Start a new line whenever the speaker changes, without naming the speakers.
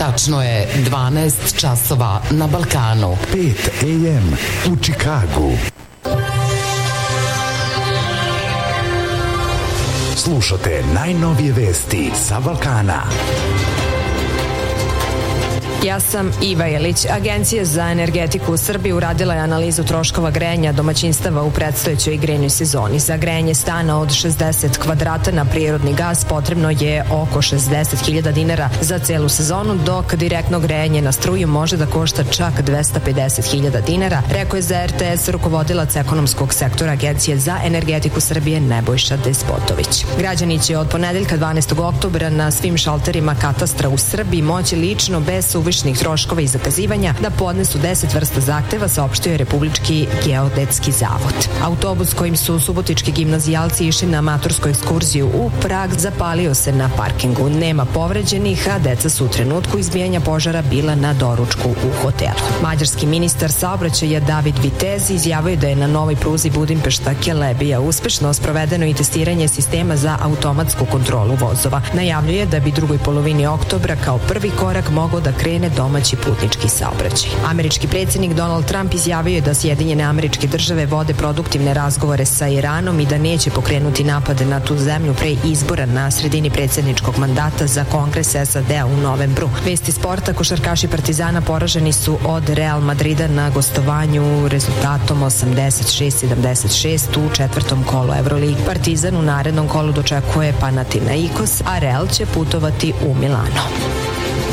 Tačno je 12 časova na Balkanu.
5 AM u Čikagu. Slušate najnovije vesti sa Balkana.
Ja sam Iva Jelić. Agencija za energetiku u Srbiji uradila je analizu troškova grejanja domaćinstava u predstojećoj grejnoj sezoni. Za grejanje stana od 60 kvadrata na prirodni gas potrebno je oko 60.000 dinara za celu sezonu, dok direktno grejanje na struju može da košta čak 250.000 dinara, rekao je za RTS rukovodilac ekonomskog sektora Agencije za energetiku Srbije Nebojša Despotović. Građani će od ponedeljka 12. oktobra na svim šalterima katastra u Srbiji moći lično bez suvišnih troškova i zakazivanja da podnesu 10 vrsta zahteva, saopštio je Republički geodetski zavod. Autobus kojim su subotički gimnazijalci išli na matursku ekskurziju u Prag zapalio se na parkingu. Nema povređenih, a deca su u trenutku izbijanja požara bila na doručku u hotelu. Mađarski ministar saobraćaja David Vitezi izjavio da je na novoj pruzi Budimpešta-Kelebija uspešno sprovedeno i testiranje sistema za automatsku kontrolu vozova. Najavljuje da bi drugoj polovini oktobra kao prvi korak mogao da krene domaći putnički saobraćaj. Američki predsjednik Donald Trump izjavio je da Sjedinjene Američke Države vode produktivne razgovore sa Iranom i da neće pokrenuti napade na tu zemlju pre izbora na sredini predsjedničkog mandata za Kongres SAD-a u novembru. Vesti sporta: košarkaši Partizana poraženi su od Real Madrida na gostovanju rezultatom 86-76 u četvrtom kolu Euroligi. Partizan u narednom kolu dočekuje Panathinaikos, a Real će putovati u Milano.